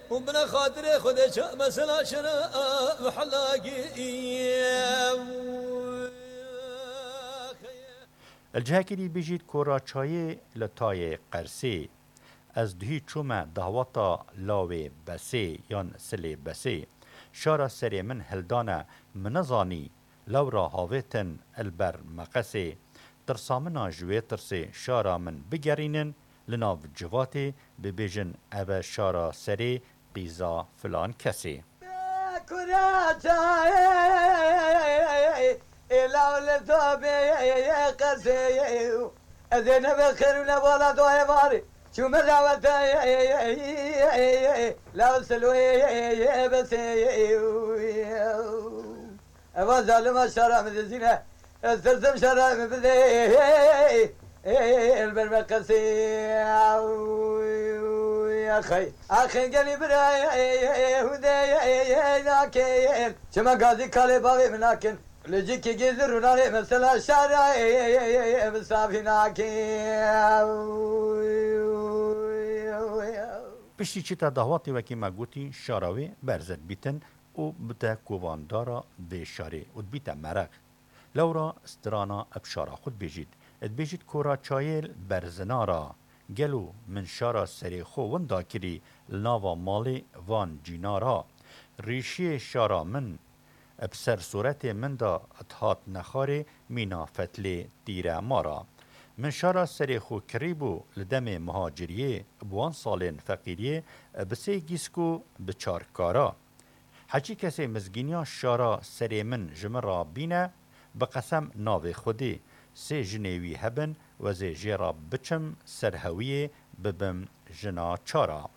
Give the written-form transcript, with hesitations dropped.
ومن خاطر خودش مثلا شنا محلاقي الجهكري بيجيت كورا چاي لطاي قرسي از دهی چوما دهواتا لاوی بسی یان سلی بسی شارا سری من هلدانا منزانی لورا هاویتن البر مقسی ترسامنا جوی ترسی شارا من بگرینن لناو جواتی ببیجن او شارا سری قیزا فلان کسی أذن بخير ولا دعاء ماري شو مزعوت لا سلوي بس أبغى ظالم الشرع من الزنا استلزم شرع من بذي البرمقسي يا أخي قلي براي هدايا لكن شما قاضي كالي باغي مناكن لجيك جزر وناري مثلا الشارع بصافي پشتی چیتا دهواتی وکی مگوتی شاراوی برزد بیتن او بتا کوواندارا به شاره او بیتا مرق لورا استرانا ابشارا خود بیجید اد بیجید کورا چایل برزنارا گلو من شارا سری خوون داکری لناوا مالی وان جینارا ریشی شارا من بسر صورت من دا اتحاد نخاره مینا فتلی دیره مارا من شارا سری خو کریبو لدم مهاجریه بوان سالین فقیریه بسی گیسکو بچارکارا حچی کسی مزگینیا شارا سری من جمرا بینه بقسم ناو خودی سی جنیوی هبن و زی جیرا بچم سرهویه ببم جنا چارا